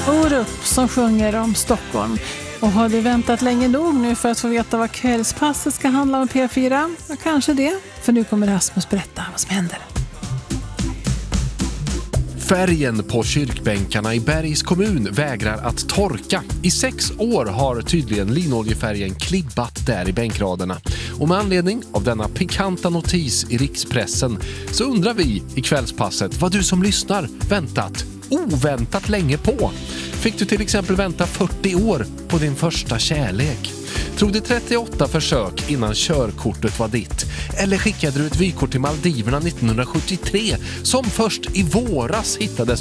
Orup som sjunger om Stockholm. Och har du väntat länge nog nu för att få veta vad kvällspasset ska handla om P4? Ja, kanske det. För nu kommer Rasmus berätta vad som händer. Färgen på kyrkbänkarna i Bergs kommun vägrar att torka. I 6 år har tydligen linoljefärgen klibbat där i bänkraderna. Och med anledning av denna pikanta notis i rikspressen så undrar vi i kvällspasset vad du som lyssnar väntat oväntat länge på. Fick du till exempel vänta 40 år på din första kärlek? Tog det 38 försök innan körkortet var ditt? Eller skickade du ett vykort till Maldiverna 1973 som först i våras hittades